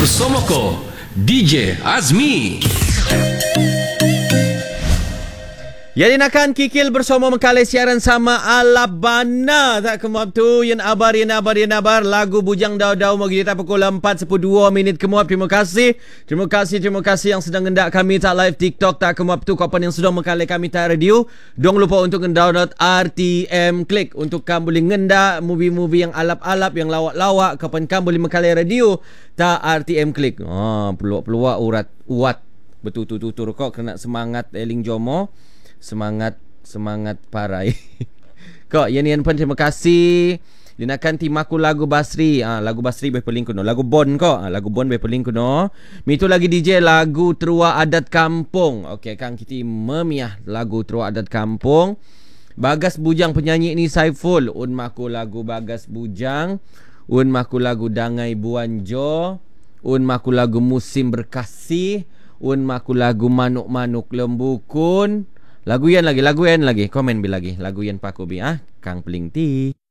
bersama ko DJ Azmi. Yang dinakan kikil bersama mengkalai siaran sama Alabana. Tak kemuap tu Yan abar lagu Bujang Dau-Dau Magi kita pukul 4:12 kemuap. Terima kasih yang sedang ngendak kami tak live TikTok. Tak kemuap tu kapan yang sudah mengkalai kami tak radio. Dong lupa untuk ngedownload RTM Click untuk kamu boleh ngendak movie-movie yang alap-alap, yang lawak-lawak. Kapan kamu boleh mengkalai radio tak RTM Click. Peluak-peluak urat betul-betul kok kena semangat eling jomo. Semangat parai. Kok yan pun terima kasih. Dinakan timaku lagu Basri. Lagu Basri boleh peling kuno. Lagu Bon kok. Lagu Bon boleh peling kuno. Mitu lagi DJ lagu Terua Adat Kampung. Okey, Kang kita memiah lagu Terua Adat Kampung. Bagas Bujang penyanyi ni Saiful. Un maku lagu Bagas Bujang. Un maku lagu Dangai Buanjo. Un maku lagu Musim Berkasih. Un maku lagu Manuk-Manuk Lembukun. Lagu yan lagi. Komen bi lagi. Lagu yan paku bi Kang Peling Ti.